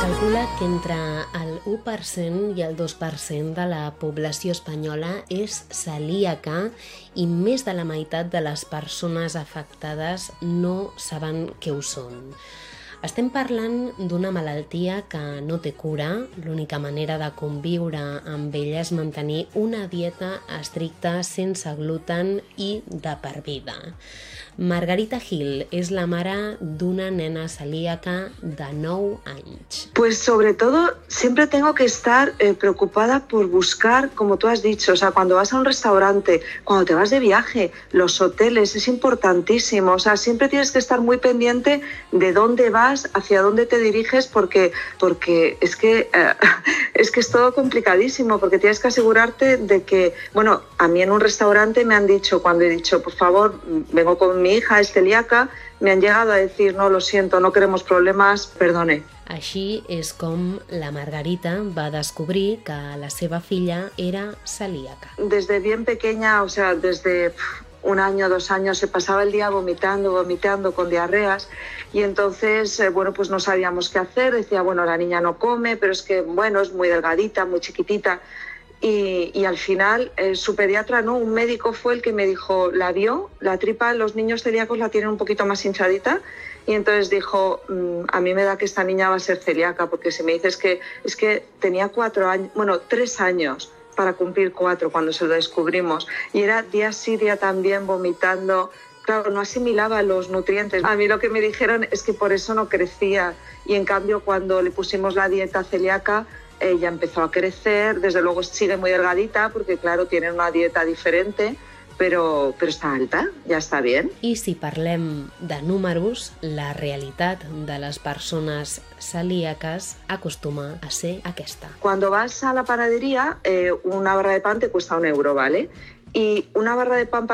calcula que entre el 1% i el 2% de la població espanyola és celíaca i més de la meitat de les persones afectades no saben què ho són. Estem parlant d'una malaltia que no té cura. L'única manera de conviure amb ella és mantenir una dieta estricta, sense gluten i de per vida. Margarita Gil és la mare d'una nena celíaca de 9 anys. Pues sobre todo siempre tengo que estar preocupada por buscar, como tú has dicho, o sea, cuando vas a un restaurante, cuando te vas de viaje, los hoteles, es importantísimo, o sea, siempre tienes que estar muy pendiente de dónde vas, hacia dónde te diriges, porque es que es todo complicadísimo, porque tienes que asegurarte de que, bueno, a mí en un restaurante me han dicho, cuando he dicho, por favor, vengo con mi hija, es celíaca, me han llegado a decir, no, lo siento, no queremos problemas, perdone. Així és com la Margarita va descobrir que la seva filla era celíaca. Desde bien pequeña, o sea, desde 1 año, 2 años, se pasaba el día vomitando con diarreas, y entonces, bueno, pues no sabíamos qué hacer. Decía, bueno, la niña no come, pero es que, bueno, es muy delgadita, muy chiquitita. Y al final su pediatra, no, un médico fue el que me dijo, la vio, la tripa, los niños celíacos la tienen un poquito más hinchadita, y entonces dijo, a mí me da que esta niña va a ser celíaca, porque si me dices que es que tenía 4 años, bueno, 3 años para cumplir 4 cuando se lo descubrimos, y era día sí, día también vomitando. Claro, no asimilaba los nutrientes. A mí lo que me dijeron es que por eso no crecía, y en cambio cuando le pusimos la dieta celíaca, ella empezó a crecer. Desde luego sigue muy delgadita porque, claro, tiene una dieta diferente, però està alta, ja està bien. I si parlem de números, la realitat de les persones celíaques acostuma a ser aquesta. Cuando vas a la panadería, una barra de pan te cuesta 1 euro, ¿vale? Y una barra de pan para